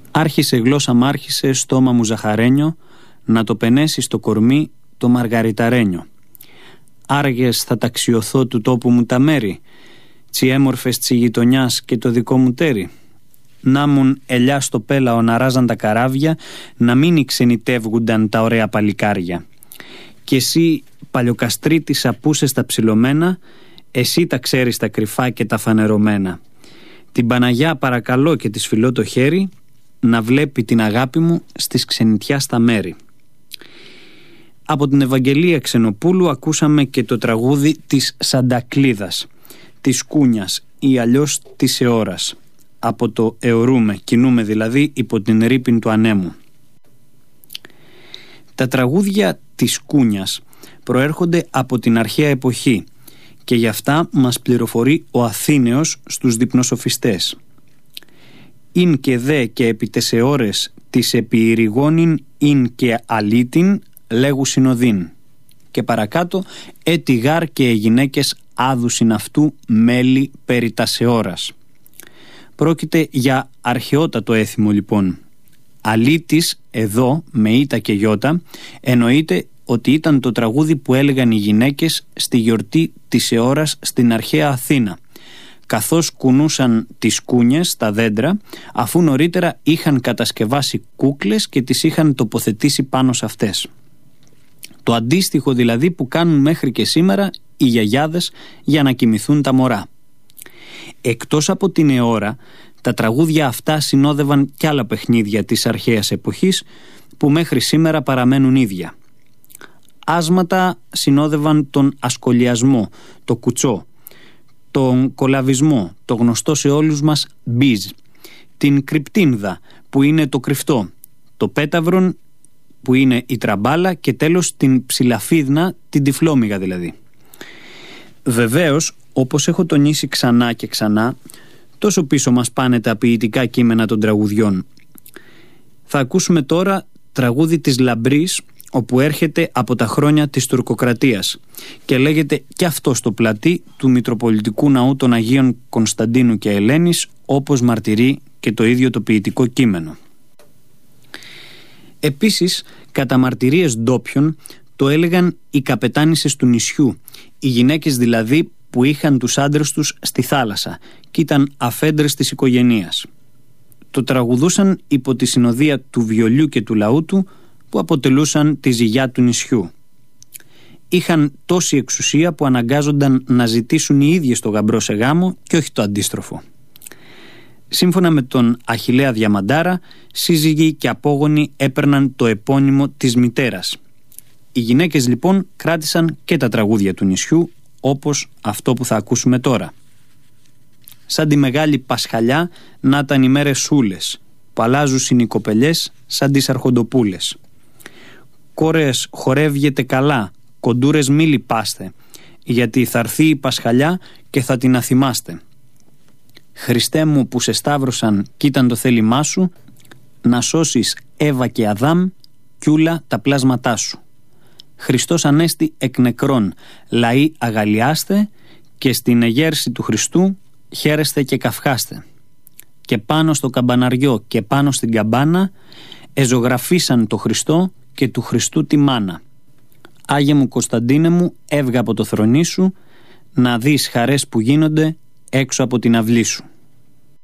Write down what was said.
Άρχισε γλώσσα μ' άρχισε, στόμα μου ζαχαρένιο, να το πενέσει στο κορμί το μαργαριταρένιο. Άργες θα ταξιωθώ του τόπου μου τα μέρη, τσι έμορφες τσι γειτονιάς και το δικό μου τέρι. Να μουν ελιά στο πέλαο να ράζαν τα καράβια, να μην ξενιτεύγουνταν τα ωραία παλικάρια. Κι εσύ παλιοκαστρίτης απούσες τα ψηλωμένα, εσύ τα ξέρεις τα κρυφά και τα φανερωμένα. Την Παναγιά παρακαλώ και της φιλώ το χέρι, να βλέπει την αγάπη μου στις ξενιτιάς τα μέρη. Από την Ευαγγελία Ξενοπούλου ακούσαμε και το τραγούδι της Σαντακλίδας, της Κούνιας ή αλλιώς της Αιώρας. Από το αιωρούμε, κινούμε δηλαδή υπό την ρήπην του ανέμου. Τα τραγούδια της Κούνιας προέρχονται από την αρχαία εποχή και γι' αυτά μας πληροφορεί ο Αθήνεος στους διπνοσοφιστές. «Ειν και δε και επί τες αιώρες της επιηρηγόνην ειν και αλήτην λέγου συνοδήν». Και παρακάτω «έτι γάρ και οι γυναίκες άδουσιν αυτού μέλη περί τας αιώρας». Πρόκειται για αρχαιότατο έθιμο λοιπόν. Αλήτης εδώ με ήτα και γιώτα εννοείται ότι ήταν το τραγούδι που έλεγαν οι γυναίκες στη γιορτή της Αιώρας στην αρχαία Αθήνα, καθώς κουνούσαν τις κούνιες στα δέντρα, αφού νωρίτερα είχαν κατασκευάσει κούκλες και τις είχαν τοποθετήσει πάνω σε αυτές. Το αντίστοιχο δηλαδή που κάνουν μέχρι και σήμερα οι γιαγιάδες για να κοιμηθούν τα μωρά. Εκτός από την Αιώρα, τα τραγούδια αυτά συνόδευαν κι άλλα παιχνίδια της αρχαίας εποχής που μέχρι σήμερα παραμένουν ίδια. Άσματα συνόδευαν τον ασκολιασμό, το κουτσό, τον κολαβισμό, το γνωστό σε όλους μας μπίζ, την κρυπτίνδα που είναι το κρυφτό, το πέταυρον που είναι η τραμπάλα και τέλος την ψηλαφίδνα, την τυφλόμυγα δηλαδή. Βεβαίως, όπως έχω τονίσει ξανά και ξανά, τόσο πίσω μας πάνε τα ποιητικά κείμενα των τραγουδιών. Θα ακούσουμε τώρα τραγούδι της Λαμπρής, όπου έρχεται από τα χρόνια της τουρκοκρατίας και λέγεται κι αυτό στο πλατή του Μητροπολιτικού Ναού των Αγίων Κωνσταντίνου και Ελένης, όπως μαρτυρεί και το ίδιο το ποιητικό κείμενο. Επίσης, κατά μαρτυρίες ντόπιων, το έλεγαν οι καπετάνισσες του νησιού, οι γυναίκες δηλαδή που είχαν τους άντρες τους στη θάλασσα και ήταν αφέντρες της οικογένειας. Το τραγουδούσαν υπό τη συνοδεία του βιολιού και του λαού του, που αποτελούσαν τη ζυγιά του νησιού. Είχαν τόση εξουσία που αναγκάζονταν να ζητήσουν οι ίδιες το γαμπρό σε γάμο και όχι το αντίστροφο. Σύμφωνα με τον Αχιλλέα Διαμαντάρα, σύζυγοι και απόγονοι έπαιρναν το επώνυμο της μητέρας. Οι γυναίκες λοιπόν κράτησαν και τα τραγούδια του νησιού, όπως αυτό που θα ακούσουμε τώρα. Σαν τη μεγάλη Πασχαλιά να ήταν οι μέρες σούλες, που αλλάζουσιν οι κοπελιές σαν τις αρχοντοπούλες. Κόρες χορεύγετε καλά, κοντούρες μη λυπάστε, γιατί θα έρθει η Πασχαλιά και θα την αθυμάστε. Χριστέ μου που σε σταύρωσαν κι ήταν το θέλημά σου, να σώσεις Εύα και Αδάμ κι ούλα τα πλάσματά σου. Χριστός ανέστη εκ νεκρών, λαοί αγαλιάστε και στην εγέρση του Χριστού χαίρεστε και καυχάστε. Και πάνω στο καμπαναριό και πάνω στην καμπάνα εζωγραφίσαν το Χριστό και του Χριστού τη μάνα. Άγιε μου Κωνσταντίνε μου, έβγα από το θρονί σου, να δεις χαρές που γίνονται έξω από την αυλή σου.